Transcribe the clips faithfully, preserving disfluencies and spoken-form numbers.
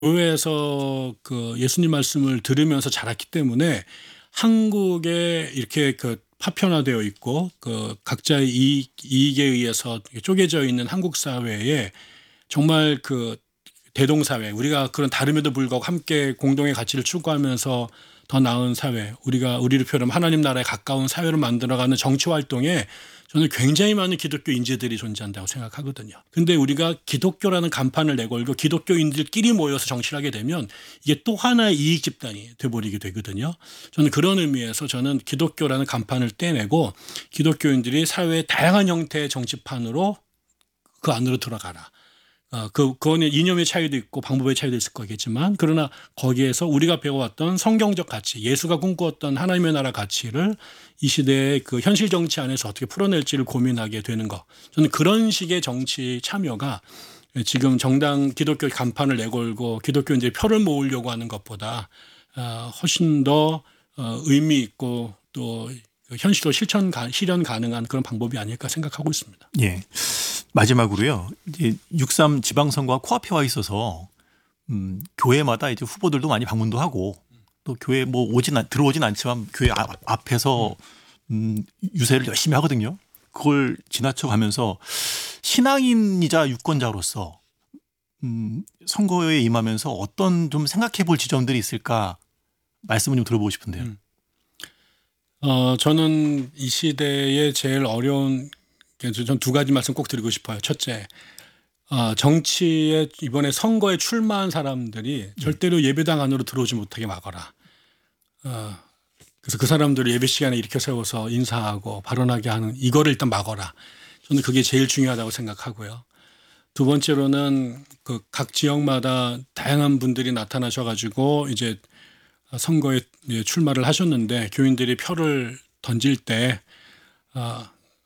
교회에서 그 예수님 말씀을 들으면서 자랐기 때문에 한국에 이렇게 그 파편화되어 있고 그 각자의 이익, 이익에 의해서 쪼개져 있는 한국 사회에 정말 그 대동사회, 우리가 그런 다름에도 불구하고 함께 공동의 가치를 추구하면서 더 나은 사회, 우리가 우리를 표현하면 하나님 나라에 가까운 사회를 만들어가는 정치 활동에 저는 굉장히 많은 기독교 인재들이 존재한다고 생각하거든요. 근데 우리가 기독교라는 간판을 내걸고 기독교인들끼리 모여서 정치를 하게 되면 이게 또 하나의 이익 집단이 돼버리게 되거든요. 저는 그런 의미에서 저는 기독교라는 간판을 떼내고 기독교인들이 사회의 다양한 형태의 정치판으로 그 안으로 들어가라. 어, 그, 그거는 이념의 차이도 있고 방법의 차이도 있을 거겠지만, 그러나 거기에서 우리가 배워왔던 성경적 가치, 예수가 꿈꾸었던 하나님의 나라 가치를 이 시대의 그 현실 정치 안에서 어떻게 풀어낼지를 고민하게 되는 것. 저는 그런 식의 정치 참여가 지금 정당 기독교 간판을 내걸고 기독교인들이 표를 모으려고 하는 것보다 어, 훨씬 더 어, 의미 있고 또 현실로 실천, 실현 가능한 그런 방법이 아닐까 생각하고 있습니다. 예. 마지막으로요. 이제 육삼 지방선거가 코앞에 와 있어서 음, 교회마다 이제 후보들도 많이 방문도 하고 또 교회 뭐 오진 들어오진 않지만 교회 앞, 앞에서 음, 유세를 열심히 하거든요. 그걸 지나쳐가면서 신앙인이자 유권자로서 음, 선거에 임하면서 어떤 좀 생각해볼 지점들이 있을까 말씀을 좀 들어보고 싶은데요. 음. 어, 저는 이 시대에 제일 어려운 전 두 가지 말씀 꼭 드리고 싶어요. 첫째, 어, 정치에 이번에 선거에 출마한 사람들이 절대로 예배당 안으로 들어오지 못하게 막아라. 어, 그래서 그 사람들을 예배 시간에 일으켜 세워서 인사하고 발언하게 하는 이거를 일단 막아라. 저는 그게 제일 중요하다고 생각하고요. 두 번째로는 그 각 지역마다 다양한 분들이 나타나셔가지고 이제 선거에 출마를 하셨는데 교인들이 표를 던질 때 어,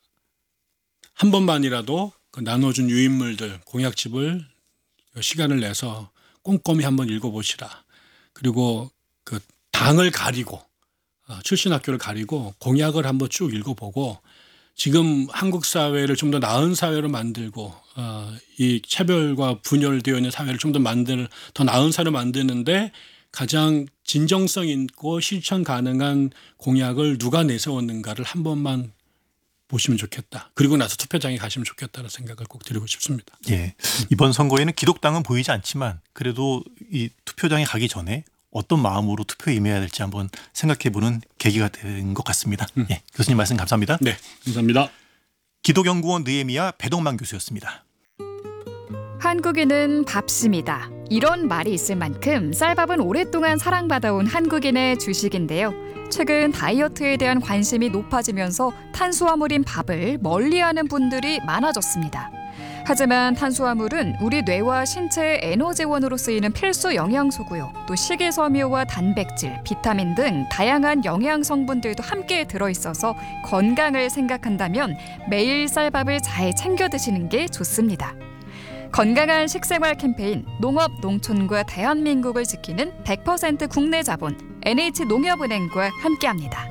한 번만이라도 그 나눠준 유인물들, 공약집을 시간을 내서 꼼꼼히 한번 읽어보시라. 그리고 그 당을 가리고 출신 학교를 가리고 공약을 한번 쭉 읽어보고 지금 한국 사회를 좀 더 나은 사회로 만들고 이 차별과 분열되어 있는 사회를 좀 더 만들 더 나은 사회로 만드는데 가장 진정성 있고 실천 가능한 공약을 누가 내세웠는가를 한 번만 보시면 좋겠다. 그리고 나서 투표장에 가시면 좋겠다는 생각을 꼭 드리고 싶습니다. 예. 이번 선거에는 기독당은 보이지 않지만 그래도 이 투표장에 가기 전에 어떤 마음으로 투표에 임해야 될지 한번 생각해보는 계기가 된 것 같습니다. 음. 예. 교수님 말씀 감사합니다. 네, 감사합니다. 기독연구원 느헤미야 배동만 교수였습니다. 한국인은 밥심이다. 이런 말이 있을 만큼 쌀밥은 오랫동안 사랑받아온 한국인의 주식인데요. 최근 다이어트에 대한 관심이 높아지면서 탄수화물인 밥을 멀리하는 분들이 많아졌습니다. 하지만 탄수화물은 우리 뇌와 신체의 에너지원으로 쓰이는 필수 영양소고요. 또 식이섬유와 단백질, 비타민 등 다양한 영양 성분들도 함께 들어있어서 건강을 생각한다면 매일 쌀밥을 잘 챙겨 드시는 게 좋습니다. 건강한 식생활 캠페인 농업, 농촌과 대한민국을 지키는 백 퍼센트 국내 자본 엔에이치농협은행과 함께합니다.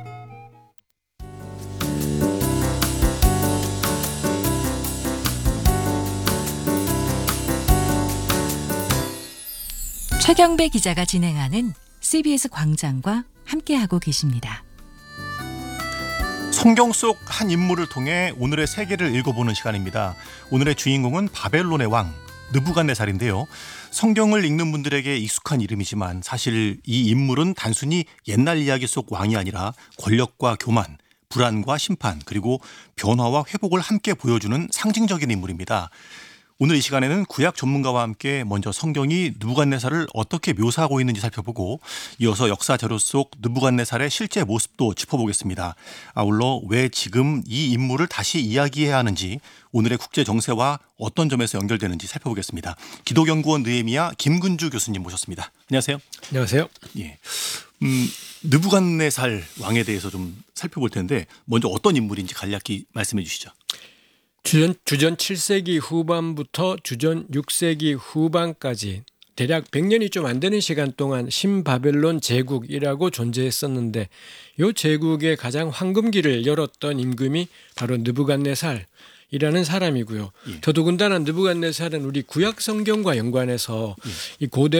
최경배 기자가 진행하는 씨비에스 광장과 함께하고 계십니다. 성경 속 한 인물을 통해 오늘의 세계를 읽어보는 시간입니다. 오늘의 주인공은 바벨론의 왕 느부갓네살인데요. 성경을 읽는 분들에게 익숙한 이름이지만 사실 이 인물은 단순히 옛날 이야기 속 왕이 아니라 권력과 교만, 불안과 심판, 그리고 변화와 회복을 함께 보여주는 상징적인 인물입니다. 오늘 이 시간에는 구약 전문가와 함께 먼저 성경이 느부갓네살을 어떻게 묘사하고 있는지 살펴보고 이어서 역사 자료 속 느부갓네살의 실제 모습도 짚어보겠습니다. 아울러 왜 지금 이 인물을 다시 이야기해야 하는지, 오늘의 국제 정세와 어떤 점에서 연결되는지 살펴보겠습니다. 기독연구원 느헤미야 김근주 교수님 모셨습니다. 안녕하세요. 안녕하세요. 예, 음, 느부갓네살 왕에 대해서 좀 살펴볼 텐데 먼저 어떤 인물인지 간략히 말씀해 주시죠. 주전, 주전 칠 세기 후반부터 주전 육 세기 후반까지 대략 백 년이 좀 안 되는 시간 동안 신바벨론 제국이라고 존재했었는데 이 제국의 가장 황금기를 열었던 임금이 바로 느부갓네살, 이라는 사람이고요. 예. 더더군다나 느부갓네살은 우리 구약 성경과 연관해서 예. 이 고대